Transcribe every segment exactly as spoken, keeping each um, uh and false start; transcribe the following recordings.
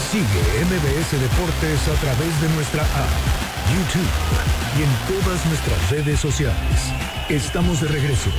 Sigue M B S Deportes a través de nuestra app, YouTube y en todas nuestras redes sociales. Estamos de regreso.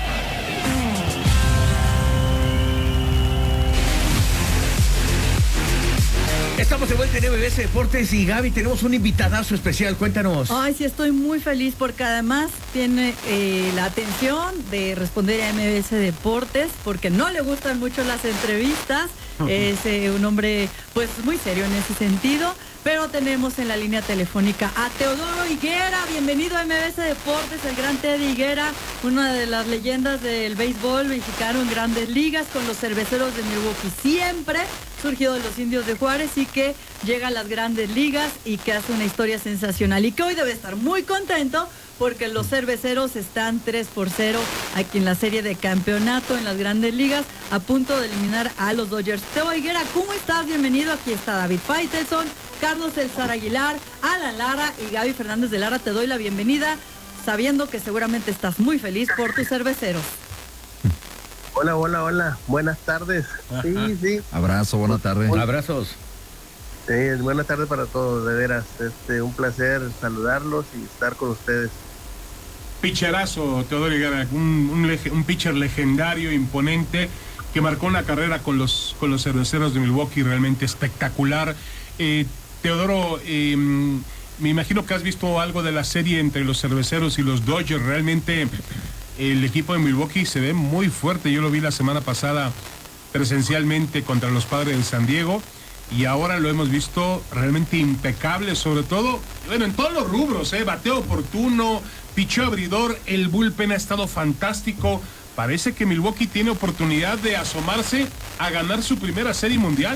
Estamos de vuelta en M B S Deportes y Gaby, tenemos un invitadazo especial, cuéntanos. Ay, sí, estoy muy feliz porque además tiene eh, la atención de responder a M B S Deportes porque no le gustan mucho las entrevistas. Uh-huh. Es eh, un hombre pues muy serio en ese sentido, pero tenemos en la línea telefónica a Teodoro Higuera. Bienvenido a M B S Deportes, el gran Teddy Higuera, una de las leyendas del béisbol mexicano en grandes ligas con los Cerveceros de Milwaukee, siempre surgido de los Indios de Juárez y que llega a las grandes ligas y que hace una historia sensacional y que hoy debe estar muy contento porque los Cerveceros están tres por cero aquí en la serie de campeonato en las grandes ligas, a punto de eliminar a los Dodgers. Teo Higuera, ¿cómo estás? Bienvenido. Aquí está David Faitelson, Carlos Elzar Aguilar, Alan Lara y Gaby Fernández de Lara. Te doy la bienvenida, sabiendo que seguramente estás muy feliz por tus Cerveceros. Hola, hola, hola. Buenas tardes. Sí, sí. Abrazo, buena tarde. Abrazos. Sí, buenas tardes para todos, de veras. Este, un placer saludarlos y estar con ustedes. Picherazo, Teodoro Higuera, un, un, lege, un pitcher legendario, imponente, que marcó una carrera con los, con los Cerveceros de Milwaukee realmente espectacular. Eh, Teodoro, eh, me imagino que has visto algo de la serie entre los Cerveceros y los Dodgers. Realmente el equipo de Milwaukee se ve muy fuerte. Yo lo vi la semana pasada presencialmente contra los Padres de San Diego y ahora lo hemos visto realmente impecable, sobre todo, bueno, en todos los rubros, ¿eh? Bateo oportuno, picheo abridor, el bullpen ha estado fantástico. Parece que Milwaukee tiene oportunidad de asomarse a ganar su primera serie mundial.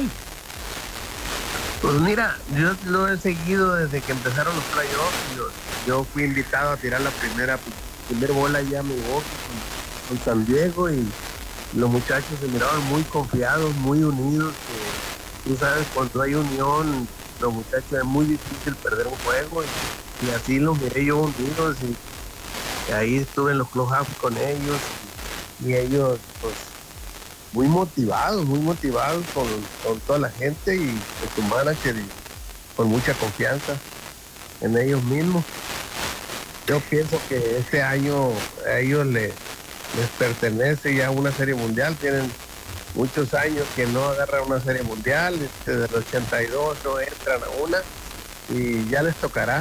Pues mira, yo lo he seguido desde que empezaron los playoffs. Yo, yo fui invitado a tirar la primera primera bola allá a Milwaukee con, con San Diego y los muchachos se miraban muy confiados, muy unidos. Que, tú sabes, cuando hay unión, los muchachos es muy difícil perder un juego y, y así los miré yo unidos y, y ahí estuve en los clubhouse con ellos y, y ellos pues muy motivados, muy motivados con, con toda la gente y con su manager y con mucha confianza en ellos mismos. Yo pienso que este año a ellos les, les pertenece ya una serie mundial. Tienen muchos años que no agarran una serie mundial. Desde el ochenta y dos no entran a una y ya les tocará.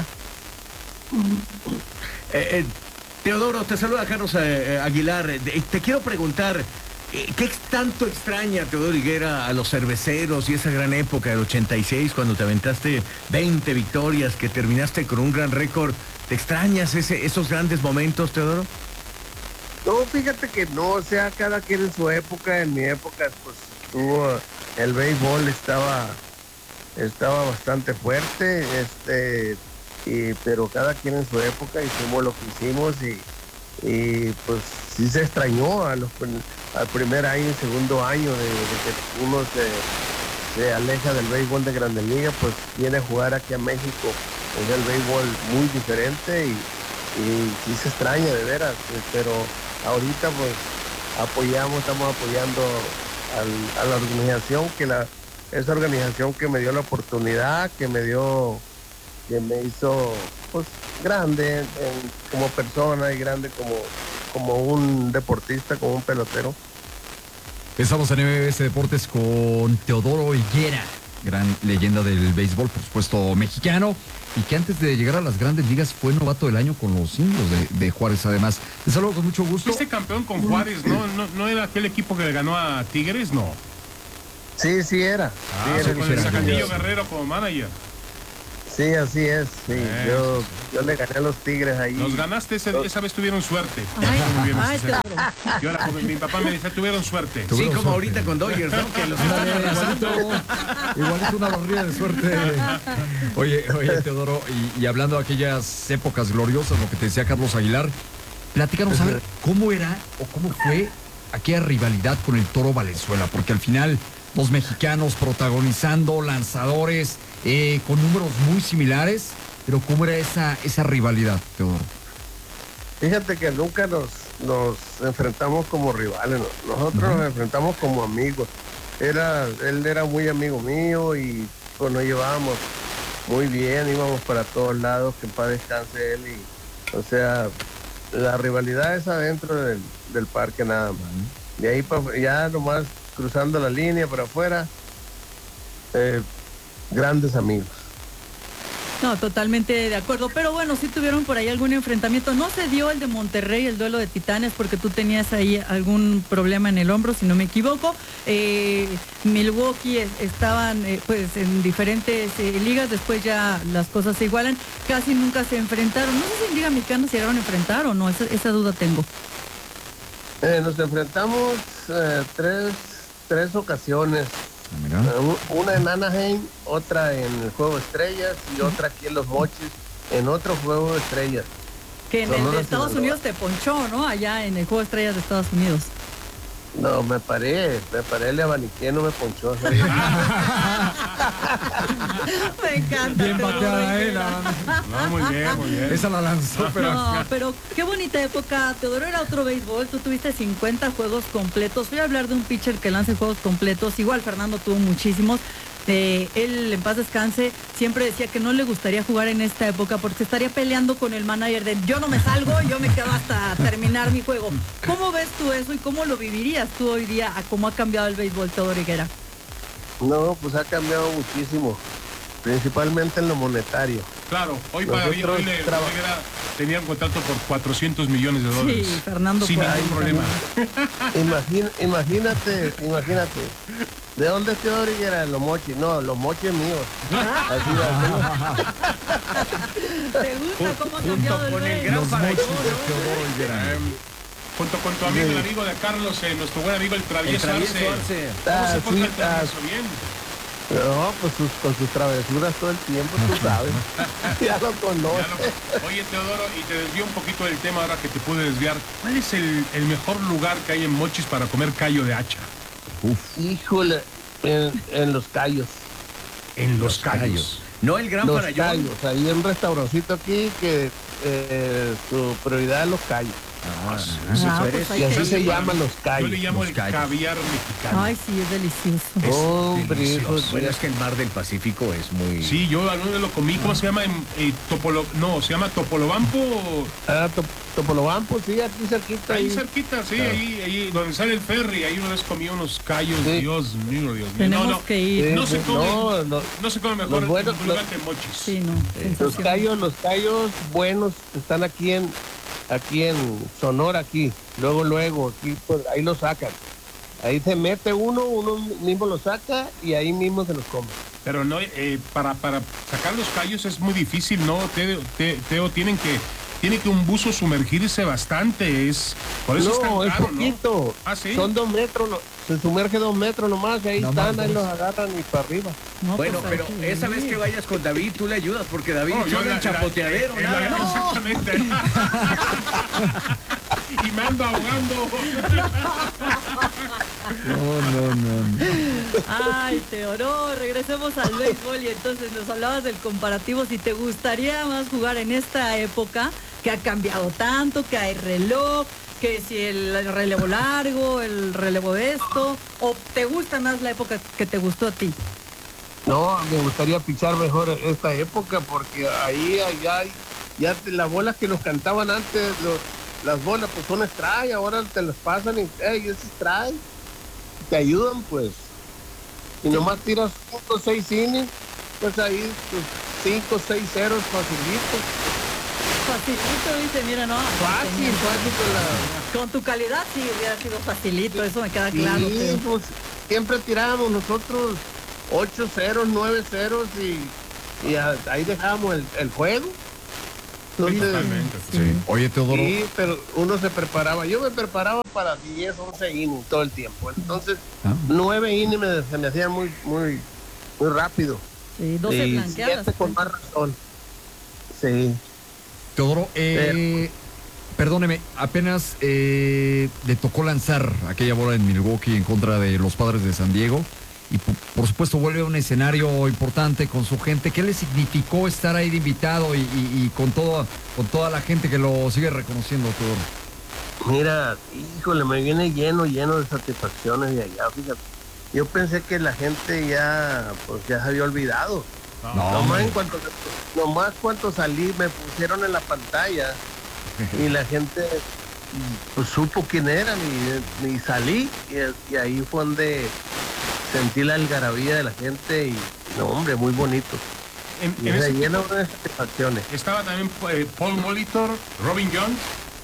Eh, eh, Teodoro, te saluda Carlos eh, Aguilar. Eh, te quiero preguntar, eh, ¿qué tanto extraña Teodoro Higuera a los Cerveceros y esa gran época del ochenta y seis cuando te aventaste veinte victorias, que terminaste con un gran récord? ¿Te extrañas ese, esos grandes momentos, Teodoro? No, fíjate que no, o sea, cada quien en su época. En mi época, pues, tuvo, el béisbol estaba, estaba bastante fuerte, este, y, pero cada quien en su época hicimos lo que hicimos y, y pues sí se extrañó a los, al primer año y segundo año de, de que uno se, se aleja del béisbol de Grandes Ligas, pues viene a jugar aquí a México. Es el béisbol muy diferente y, y sí se extraña de veras, pero ahorita pues apoyamos, estamos apoyando al, a la organización, que la, esa organización que me dio la oportunidad, que me dio, que me hizo pues grande en, como persona y grande como, como un deportista, como un pelotero. Estamos en M B S Deportes con Teodoro Higuera, gran leyenda del béisbol, por supuesto, mexicano, y que antes de llegar a las grandes ligas fue novato del año con los Indios de, de Juárez. Además, te saludo con mucho gusto. Este campeón con Juárez, ¿no? ¿No, no era aquel equipo que le ganó a Tigres? No. Sí, sí era. Ah, sí, con el Sacandillo Guerrero como manager. Sí, así es, sí. Eh, yo, yo le gané a los Tigres ahí. Nos ganaste, ese, esa vez tuvieron suerte. Ay, Muy bien, ay, yo era joven, mi papá me decía, tuvieron suerte. Sí, Tuvieron como suerte. ahorita con Dodgers, ¿no? Que los igualito, igualito una barrida de suerte. Oye, oye, Teodoro, y, y hablando de aquellas épocas gloriosas, lo que te decía Carlos Aguilar, platícanos a ver cómo era o cómo fue aquella rivalidad con el Toro Valenzuela, porque al final los mexicanos protagonizando, lanzadores, eh, con números muy similares, pero cómo era esa, esa rivalidad, Teodoro. Fíjate que nunca nos, nos enfrentamos como rivales, nosotros uh-huh. nos enfrentamos como amigos. Era, él era muy amigo mío y, México, nos llevábamos muy bien, íbamos para todos lados, que en paz descanse él. Y, o sea, la rivalidad es adentro del, del parque nada más. De ahí pa, ya nomás cruzando la línea para afuera, eh, grandes amigos. No, totalmente de acuerdo. Pero bueno, sí tuvieron por ahí algún enfrentamiento. No se dio el de Monterrey, el duelo de Titanes, porque tú tenías ahí algún problema en el hombro, si no me equivoco. Eh, Milwaukee es, estaban eh, pues en diferentes eh, ligas, después ya las cosas se igualan. Casi nunca se enfrentaron. No sé si en Liga Mexicana se llegaron a enfrentar o no, esa, esa duda tengo. Eh, nos enfrentamos eh, tres, tres ocasiones. Una en Anaheim, otra en el Juego de Estrellas y otra aquí en Los Mochis, en otro Juego de Estrellas. Que en el de Estados Unidos te ponchó, ¿no? Allá en el Juego de Estrellas de Estados Unidos. No, me paré, me paré, le abaniqué, no me ponchó. Me encanta. Bien bateada, eh, la... No, muy bien, muy bien. Esa la lanzó, pero... No, pero qué bonita época. Teodoro era otro béisbol. Tú tuviste cincuenta juegos completos. Voy a hablar de un pitcher que lance juegos completos. Igual Fernando tuvo muchísimos. Eh, él, en paz descanse, siempre decía que no le gustaría jugar en esta época porque estaría peleando con el manager de yo no me salgo, yo me quedo hasta terminar mi juego. ¿Cómo ves tú eso y cómo lo vivirías tú hoy día a cómo ha cambiado el béisbol, Teodoro Higuera? No, pues ha cambiado muchísimo, principalmente en lo monetario. Claro, hoy para hoy, hoy le, traba... tenía un contrato por cuatrocientos millones de dólares. Sí, Fernando. Sin ningún problema. Imagina, imagínate, imagínate. ¿De dónde es Teodoro Higuera? Los Mochis. No, los Mochis míos. Así ¿Te gusta cómo ha cambiado el béisbol? Los Mochis de Teodoro Higuera. Eh, junto con tu amigo, el amigo de Carlos, eh, nuestro buen amigo el Travieso Arce. ¿Cómo Ah, se porta sí, el Travieso? Bien. No, pues sus, con sus travesuras todo el tiempo, tú sabes. Ya lo conoces. Ya lo- Oye, Teodoro, y te desvío un poquito del tema ahora que te pude desviar. ¿Cuál es el, el mejor lugar que hay en Mochis para comer callo de hacha? Híjole, en, en Los Cayos. En Los Callos. No el Gran Los Farallón. Cayos, ahí hay un restaurancito aquí que eh, su prioridad es Los Cayos. Ah, Ah, pues hay Y que así se ir. llaman Los Yo Cayos. le llamo Los el Callos. caviar mexicano. Ay, sí, es delicioso. Hombre, hijo, Bueno, es que el mar del Pacífico es muy... Sí, yo alguna vez lo comí. ¿Cómo se llama? En, eh, Topolo... No, se llama Topolobampo. ah, Top- Topolobampo, sí, aquí cerquita. Ahí Ahí. cerquita, sí, ahí, ahí donde sale el ferry. Ahí una vez comí unos callos. Sí. Dios mío, Dios mío. Tenemos no, no, que ir. Sí, no se sí, come, no, no. no se come mejor Los buenos- en un lugar los- que en Mochis. Sí, no. Los sensacional. callos, los callos buenos están aquí en aquí en Sonora, aquí. Luego, luego, aquí, pues, ahí lo sacan. Ahí se mete uno, uno mismo lo saca y ahí mismo se los come. Pero no, eh, para, para sacar los callos es muy difícil, ¿no? Teo, Te- Teo, tienen que, tiene que un buzo sumergirse bastante, es, por eso es tan No, es caro, ¿no? poquito. Ah, ¿sí? Son dos metros, no, se sumerge dos metros nomás, y ahí No están, más ahí dos. los agarran y para arriba. No, Bueno, pues, hay pero que esa vez ir. que vayas con David, tú le ayudas, porque David No, yo solo la- en chapoteadero, la- nada la- más. Exactamente. Y me ando ahogando. No, no, no, no. Ay, Teodoro, regresemos al béisbol y entonces nos hablabas del comparativo. Si te gustaría más jugar en esta época, que ha cambiado tanto, que hay reloj, que si el relevo largo, el relevo de esto, o te gusta más la época que te gustó a ti. No, me gustaría pichar mejor esta época porque ahí allá hay, ya te- las bolas que nos cantaban antes, los- las bolas pues son strike, ahora te las pasan y hey, es strike, te ayudan pues. Si nomás tiras cinco o seis innings, pues ahí tus cinco o seis ceros facilito. Facilito, dice, mira, no. Fácil, fácil con la... Con tu calidad sí hubiera sido facilito, eso me queda Sí, claro. Teo. pues siempre tirábamos nosotros ocho ceros, nueve ceros y, y a- ahí dejábamos el, el juego. Entonces, Totalmente. Sí. Oye, Teodoro, sí, pero uno se preparaba. Yo me preparaba para diez, once innings todo el tiempo. Entonces, Ah. nueve innings me, se me hacían muy, muy, muy rápido. Sí, doce y blanqueadas. siete con más razón. Sí. Teodoro, eh, perdóneme, apenas eh, le tocó lanzar aquella bola en Milwaukee en contra de los Padres de San Diego y por, por supuesto vuelve a un escenario importante con su gente. ¿Qué le significó estar ahí de invitado y, y- y con, todo, con toda la gente que lo sigue reconociendo, Teodoro? Mira, híjole, me viene lleno, lleno de satisfacciones de allá, fíjate. yo pensé que la gente ya, pues ya se había olvidado. No, nomás, en cuanto, nomás cuando salí me pusieron en la pantalla y la gente pues supo quién eran y, y salí y, y ahí fue donde sentí la algarabía de la gente y no, hombre, muy bonito. En, y en se ese llena equipo de satisfacciones. estaba también eh, Paul Molitor, Robin Jones.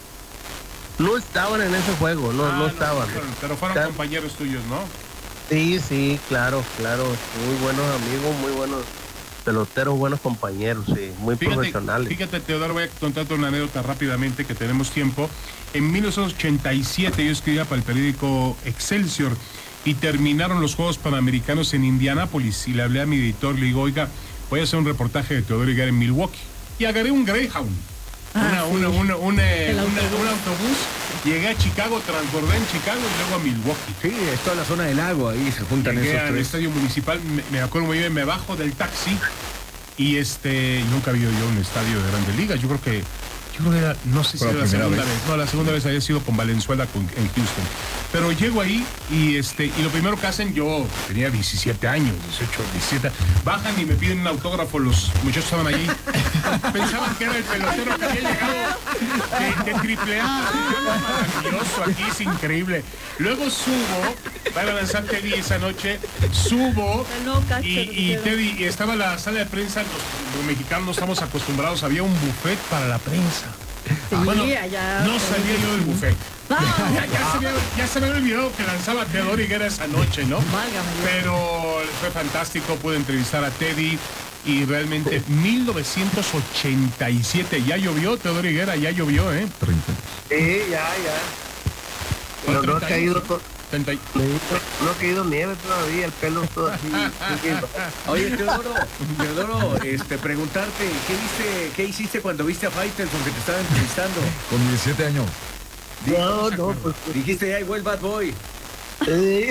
No estaban en ese juego, no, Ah, no estaban. Pero, pero fueron Está- compañeros tuyos, ¿no? Sí, sí, claro, claro. Muy buenos amigos, muy buenos peloteros, buenos compañeros, sí, muy Fíjate, profesionales. fíjate, Teodoro, voy a contarte una anécdota rápidamente que tenemos tiempo. En mil novecientos ochenta y siete yo escribía para el periódico Excelsior y terminaron los Juegos Panamericanos en Indianápolis y le hablé a mi editor, le digo, oiga, voy a hacer un reportaje de Teodoro Higuera en Milwaukee. Y agarré un Greyhound, Ah, una, sí. una, una, una, El una- autobús. un autobús, llegué a Chicago, transbordé en Chicago y luego a Milwaukee. Sí, es toda la zona del lago, ahí se juntan Llegué esos al tres. estadio municipal, me, me acuerdo muy bien, me bajo del taxi y este, nunca había yo un estadio de Grandes Ligas. Yo creo que, yo creo que era, no sé si Fue la era la primera segunda vez. vez. No, la segunda vez había sido con Valenzuela con- en Houston. Pero llego ahí y este, y lo primero que hacen, yo tenía diecisiete años, dieciocho, diecisiete, bajan y me piden un autógrafo, los muchachos estaban allí. Pensaban que era el pelotero que había llegado de, de triple A. Maravilloso, aquí es increíble. Luego subo, van a lanzar Teddy esa noche, subo El nuevo catcher y, y que Teddy, y estaba la sala de prensa, los, los mexicanos no estamos acostumbrados, había un buffet para la prensa. Sí, Bueno, allá. no salía yo del buffet. No, Ya, ya se, me, ya se me había olvidado que lanzaba Teodoro Higuera esa noche, ¿no? Válgame Dios. Pero fue fantástico, pude entrevistar a Teddy y realmente mil novecientos ochenta y siete, ya llovió, Teodoro Higuera, ya llovió, ¿eh? treinta. Sí, ya, ya. Pero no ha treinta caído, años, to- treinta y- no ha caído nieve todavía, el pelo todo así. chiquito. Oye, Teodoro, Teodoro, este, preguntarte, ¿qué viste, qué hiciste cuando viste a Faitelson que te estaba entrevistando? Con diecisiete años. No, no, pues Dijiste, ahí vuelve Bad Boy. sí.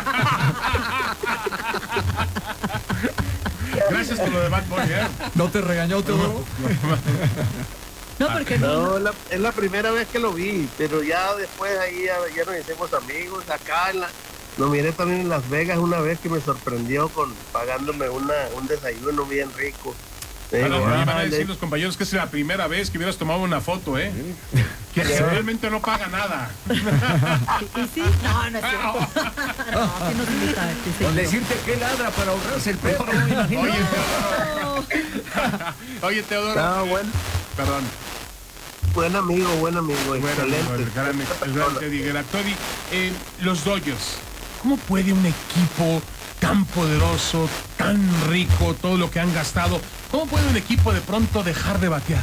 Gracias por lo de Bad Boy, ¿eh? ¿No te regañó, Teodoro? No, porque no. No, es la, es la primera vez que lo vi, pero ya después ahí ya, ya nos hicimos amigos. Acá en la, lo miré también en Las Vegas una vez que me sorprendió con pagándome una, un desayuno bien rico. Le Ahora digo, por ahí van a "Ah, decir le- los compañeros que es la primera vez que hubieras tomado una foto, ¿eh? Que realmente no paga nada. ¿Y sí? No, no es cierto. No, aquí nos invita. aquí sí. Con decirte que ladra para ahorrarse el perro, imagínate. Oye, Teodoro. Oye, Teodoro. No, buen, Perdón. buen amigo, buen amigo, Bueno, excelente. el gran, el gran Teddy Higuera. Teddy, eh, los Dodgers, ¿cómo puede un equipo tan poderoso, tan rico, todo lo que han gastado, cómo puede un equipo de pronto dejar de batear?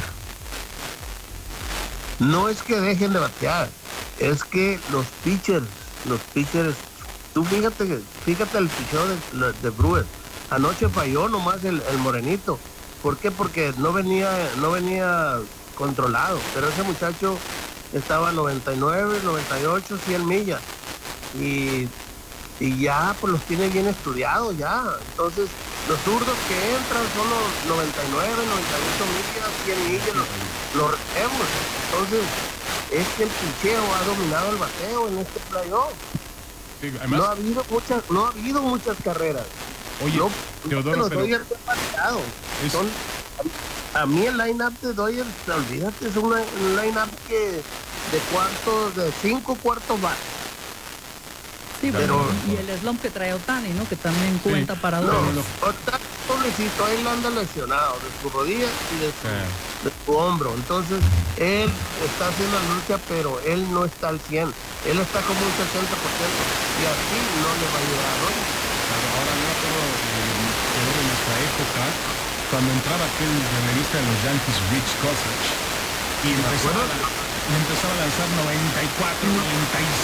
No es que dejen de batear, es que los pitchers, los pitchers, tú fíjate, que- fíjate el picheo de, de Brewer. Anoche falló nomás el, el morenito. ¿Por qué? Porque no venía, no venía controlado, pero ese muchacho estaba a noventa y nueve, noventa y ocho, cien millas. Y, y ya pues los tiene bien estudiados ya. Entonces, los zurdos que entran son los noventa y nueve, noventa y ocho millas, cien millas, los, los remos. Entonces, es que el picheo ha dominado el bateo en este playoff. Sí, No ha además, habido muchas, no ha habido muchas carreras. oye, No, Teodoro, los pero Dodgers han bateado. es- Son- a mí el line-up de Dodgers, olvídate, es una- un line-up que de cuartos, de cinco cuartos va. Sí, Pero- bueno, y el slump que trae Otani, ¿no? Que también cuenta para No, dos. ahorita pobrecito, él anda lesionado de su rodilla y de su, Sí. de su hombro. Entonces, él está haciendo la lucha, pero él no está al cien. Él está como un sesenta por ciento y así no le va a ayudar, ¿no? Claro, ahora no todo en nuestra época, cuando entraba aquel relevista de los Yankees, Rich Kosich, y empezaba, a- y empezaba a lanzar noventa y cuatro, noventa y